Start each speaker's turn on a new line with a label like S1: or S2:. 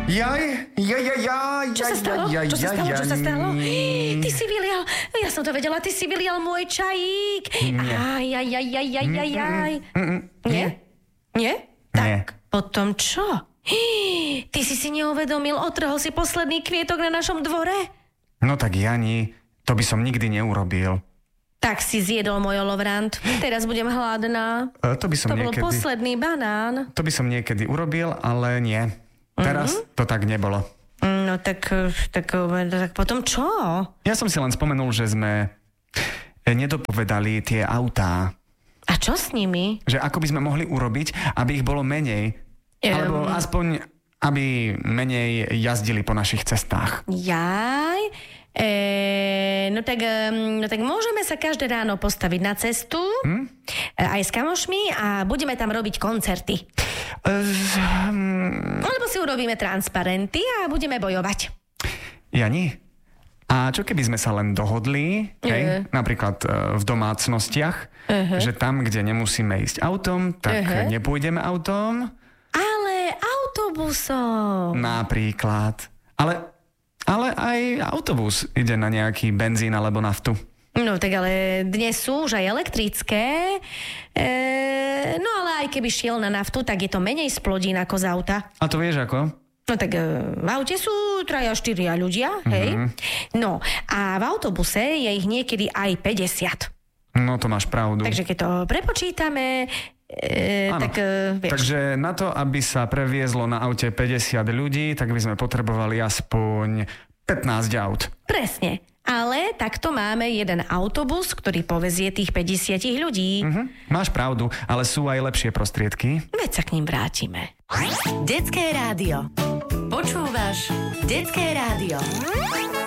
S1: Čo sa stalo? Ty si vylial, ja som to vedela, ty si vylial môj čajík. Nie? Tak, potom čo? Ty si neuvedomil, otrhol si posledný kvietok na našom dvore?
S2: No tak Jani, to by som nikdy neurobil.
S1: Tak si zjedol môj olovrant. Teraz budem hladná.
S2: To
S1: bol posledný banán.
S2: To by som niekedy urobil, ale nie. Teraz to tak nebolo.
S1: No tak potom čo?
S2: Ja som si len spomenul, že sme nedopovedali tie autá.
S1: A čo s nimi?
S2: Že ako by sme mohli urobiť, aby ich bolo menej. Alebo aspoň, aby menej jazdili po našich cestách.
S1: No tak môžeme sa každé ráno postaviť na cestu aj s kamošmi a budeme tam robiť koncerty. Alebo si urobíme transparenty a budeme bojovať.
S2: Jani, a čo keby sme sa len dohodli, napríklad v domácnostiach, že tam, kde nemusíme ísť autom, tak nepôjdeme autom?
S1: Ale autobusom.
S2: Napríklad. Ale aj autobus ide na nejaký benzín alebo naftu.
S1: No tak ale dnes sú už aj elektrické. No ale aj keby šiel na naftu, tak je to menej splodín ako z auta.
S2: A to vieš ako?
S1: No tak v aute sú 3-4 ľudia, hej? No a v autobuse je ich niekedy aj 50.
S2: No to máš pravdu.
S1: Takže keď to prepočítame...
S2: Takže na to, aby sa previezlo na aute 50 ľudí, tak by sme potrebovali aspoň 15 aut.
S1: Presne. Ale takto máme jeden autobus, ktorý povezie tých 50 ľudí.
S2: Máš pravdu, ale sú aj lepšie prostriedky.
S1: Veď sa k ním vrátime.
S3: Detské rádio. Počúvaš Detské rádio.